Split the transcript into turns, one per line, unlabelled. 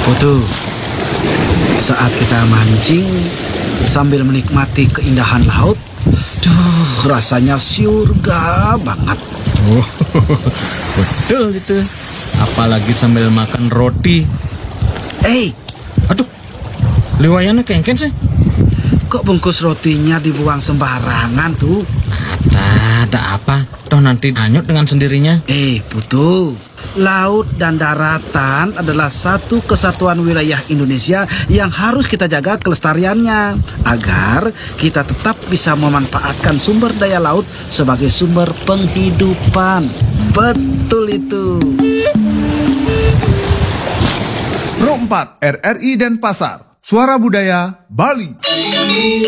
Putu, saat kita mancing sambil menikmati keindahan laut, rasanya surga banget.
Oh, betul itu. Apalagi sambil makan roti. Aduh, liwayannya kengken sih.
Kok bungkus rotinya dibuang sembarangan tuh?
Ada apa? Toh nanti hanyut dengan sendirinya.
Putu, laut dan daratan adalah satu kesatuan wilayah Indonesia yang harus kita jaga kelestariannya agar kita tetap bisa memanfaatkan sumber daya laut sebagai sumber penghidupan. Betul itu.
Pro 4 RRI Denpasar, Suara Budaya Bali.